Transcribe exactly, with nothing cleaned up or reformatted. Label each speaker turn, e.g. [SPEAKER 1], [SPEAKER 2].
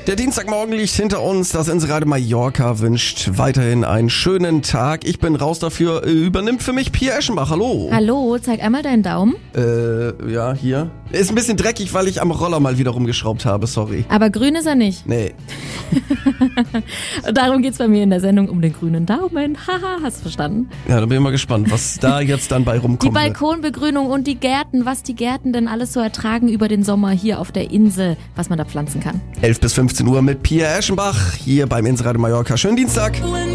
[SPEAKER 1] Der Dienstagmorgen liegt hinter uns. Das Inselradio Mallorca wünscht weiterhin einen schönen Tag. Ich bin raus dafür. Übernimmt für mich Pia Eschenbach. Hallo.
[SPEAKER 2] Hallo, zeig einmal deinen Daumen.
[SPEAKER 1] Äh, ja, hier. Ist ein bisschen dreckig, weil ich am Roller mal wieder rumgeschraubt habe. Sorry.
[SPEAKER 2] Aber grün ist er nicht.
[SPEAKER 1] Nee.
[SPEAKER 2] Darum geht's bei mir in der Sendung um den grünen Daumen. Haha, hast du verstanden?
[SPEAKER 1] Ja, da bin ich mal gespannt, was da jetzt dann bei rumkommt.
[SPEAKER 2] Die Balkonbegrünung und die Gärten, was die Gärten denn alles so ertragen über den Sommer hier auf der Insel, was man da pflanzen kann.
[SPEAKER 1] elf bis fünfzehn Uhr mit Pia Eschenbach hier beim Inselradio Mallorca. Schönen Dienstag.